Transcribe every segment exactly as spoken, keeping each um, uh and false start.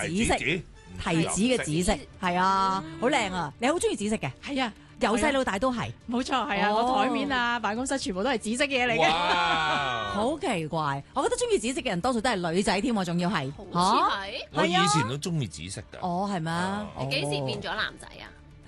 紫色，提子嘅紫色，係啊，好靚啊！你好中意紫色嘅？ 係啊。 由細到大都係， 冇錯，係啊！我台面啊、辦公室全部都係紫色嘅嘢嚟嘅， 好奇怪！我覺得中意紫色嘅人多數都係女仔添喎，仲要係， 好似係。 我以前都中意紫色㗎。 哦，係咩？ 你幾時變咗男仔啊？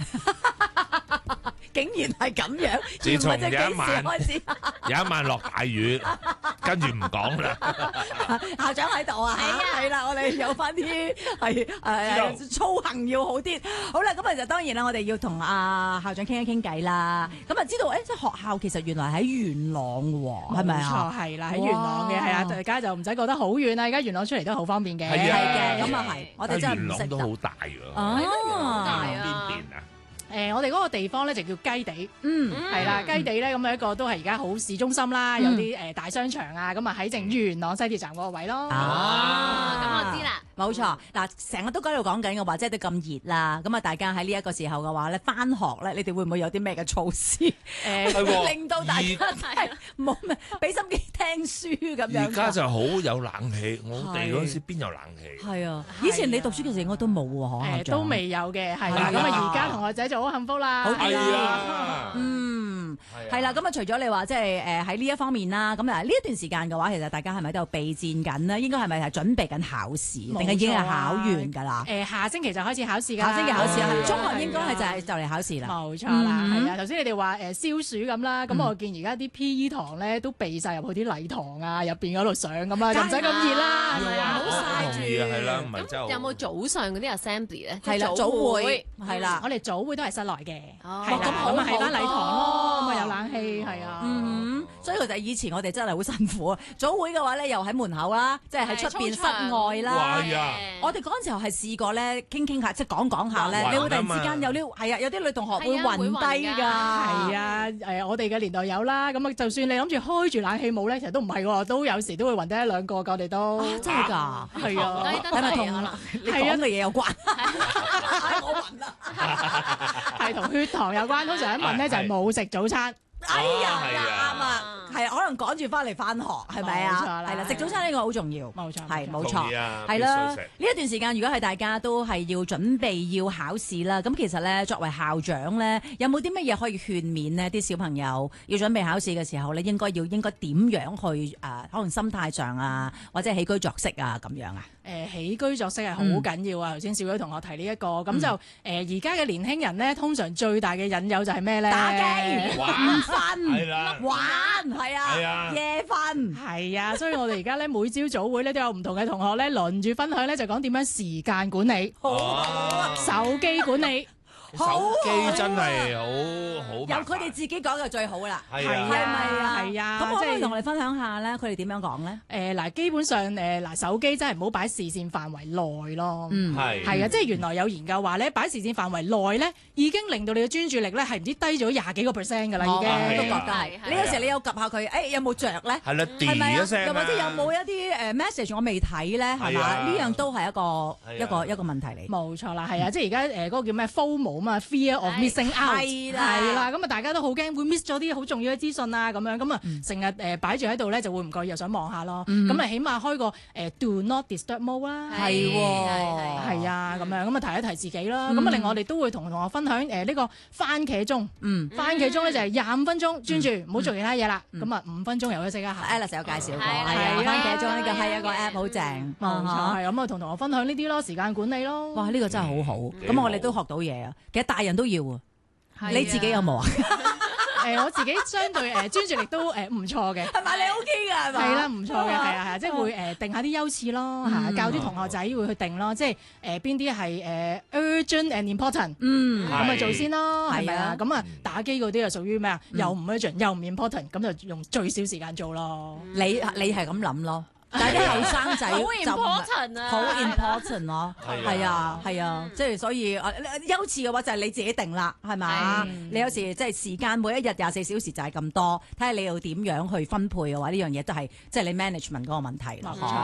竟然係咁樣， 自從有一晚開始有一晚落大雨，跟住唔講啦。 校長喺度啊，係啦，我哋有翻啲係誒操行要好啲。好啦，咁啊就當然啦，我哋要同阿校長傾一傾偈啦。咁啊知道誒，即係學校其實原來喺元朗喎，係咪啊？ 冇錯，係啦，喺元朗嘅，係啊，大家就唔使覺得好遠啦。而家元朗出嚟都好方便嘅， 係嘅，咁啊係，我哋真係唔識得。 元朗都好大㗎。 哦， 大啊！ 邊邊啊？ 誒，我哋嗰個地方咧就叫雞地， 嗯， 係啦，雞地咧咁一個都係而家好市中心啦，有啲誒大商場啊，咁啊喺正元朗西鐵站嗰個位咯。 哦，咁我知啦， 冇錯。嗱，成日都喺度講緊嘅話，即係都咁熱啦，咁啊大家喺呢一個時候嘅話咧，翻學咧，你哋會唔會有啲咩嘅措施？誒，令到大家係冇咩俾心機聽書咁樣。 而家就好有冷氣，我哋嗰陣時邊有冷氣？ 係啊，以前你讀書嘅時候應該都冇喎， 誒都未有嘅，係啦。咁啊而家同學仔就好幸福啦， 係啊， 嗯，係啦。咁啊除咗你話即係誒喺呢一方面啦，咁啊呢一段時間嘅話，其實大家係咪喺度備戰緊呢？應該係咪係準備緊考試，定係已經係考完㗎啦？ 誒下星期就開始考試㗎， 下星期考試啊，中學應該係就係就嚟考試啦。 冇錯啦，係啊。頭先你哋話誒消暑咁啦，咁我見而家啲 P E 堂咧都備晒入去啲禮堂啊，入邊嗰度上咁啊，就唔使咁熱啦，係咪啊？ 好曬住係啦，唔係真係。 有冇早上嗰啲 assembly 咧？ 係啦，早會係啦， 我哋早會都係室內嘅， 哦， 咁好啊，係翻禮堂咯，咁啊有冷氣，係啊， 嗯，所以其實以前我哋真係好辛苦啊。早會嘅話咧，又喺門口啦，即係喺出邊室外啦。我哋嗰陣時候係試過咧，傾傾下，即係講講下咧，你會突然之間有啲係啊，有啲女同學會暈低㗎。 係啊，誒我哋嘅年代有啦，咁啊就算你諗住開住冷氣冇咧，其實都唔係喎，都有時都會暈低一兩個㗎，我哋都真係㗎， 係啊， 係咪同你講嘅嘢有關？我暈啦， 係同血糖有關。通常一問咧就係冇食早餐。 哎呀，啱啊，係可能趕住翻嚟翻學，係咪啊？ 冇錯啦， 係啦，食早餐呢個好重要， 冇錯， 係冇錯，係啦。呢一段時間，如果係大家都係要準備要考試啦，咁其實咧，作為校長咧，有冇啲乜嘢可以勸勉呢？啲小朋友要準備考試嘅時候咧，應該要應該點樣去誒？可能心態上啊，或者起居作息啊，咁樣啊？ 誒起居作息係好緊要啊！頭先小女同學提呢一個，咁就誒而家嘅年輕人咧，通常最大嘅引誘就係咩咧？ 打機、 玩、 瞓、 啦玩，係啊，夜瞓， 係啊！所以我哋而家咧每朝早會咧都有唔同嘅同學咧輪住分享咧，就講點樣時間管理、手機管理。 手機真係好好， 由佢哋自己講就最好啦。 係啊， 係咪啊？ 係啊， 咁可唔可以同我哋分享下咧？佢哋點樣講咧？ 誒嗱，基本上誒嗱，手機真係唔好擺視線範圍內咯。 嗯， 係係啊，即係原來有研究話咧，擺視線範圍內咧，已經令到你嘅專注力咧係唔知低咗廿幾個 percent 㗎啦，已經。 我都覺得係。你有時你有及下佢，誒有冇着咧？ 係啦， 係咪啊？ 一聲又或者有冇一啲誒 message 我未睇咧？係嘛？呢樣都係一個一個一個問題嚟。 冇錯啦，係啊，即係而家誒嗰個叫咩 FOMO 啊嘛 ，Fear of missing out 係啦， 係啦，咁啊大家都好驚會 miss 咗啲好重要嘅資訊啊，咁樣咁啊成日誒擺住喺度咧就會唔覺意又想望下咯，咁啊起碼開個誒 Do Not Disturb Mode 啦， 係喎， 係啊咁樣咁啊提一提自己啦，咁啊另外我哋都會同同學分享誒呢個番茄鐘，嗯，番茄鐘咧就係廿五分鐘專注，唔好做其他嘢啦，咁啊五分鐘又休息一下 Alice 有介紹過，係啊，番茄鐘呢個係一個 app 好正， 冇錯，係咁啊同同學分享呢啲咯，時間管理咯， 哇呢個真係好好，咁我哋都學到嘢啊，其實大人都要啊。你自己有冇啊？ 誒我自己相對誒專注力都誒唔錯嘅， 係咪你 OK 㗎？係嘛？ 係啦，唔錯嘅，係啊係啊，即係會誒定下啲優次咯嚇，教啲同學仔會去定咯，即係誒邊啲係誒 urgent and important，嗯，咁咪做先咯，係咪啊？咁啊打機嗰啲又屬於咩啊？又唔 urgent 又唔 important，咁就用最少時間做咯。 你你係咁諗咯？但係啲後生仔好 important 啊， 好 important 咯，係啊係啊，即係所以誒優次嘅話就係你自己定啦，係咪？你有時即係時間每一日廿四小時就係咁多，睇下你要點樣去分配嘅話，呢樣嘢都係即係你 management 嗰個問題啦。